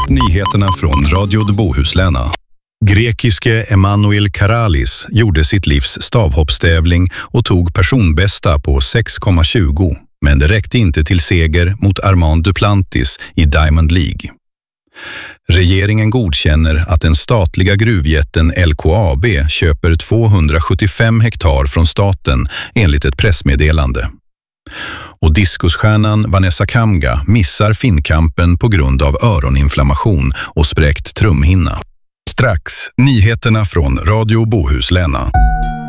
Snart nyheterna från Radio de Bohuslän. Grekiske Emanuel Karalis gjorde sitt livs stavhoppstävling och tog personbästa på 6,20. Men det räckte inte till seger mot Armand Duplantis i Diamond League. Regeringen godkänner att den statliga gruvjätten LKAB köper 275 hektar från staten enligt ett pressmeddelande. Och diskusstjärnan Vanessa Kamga missar Finnkampen på grund av öroninflammation och spräckt trumhinna. Strax nyheterna från Radio Bohuslän.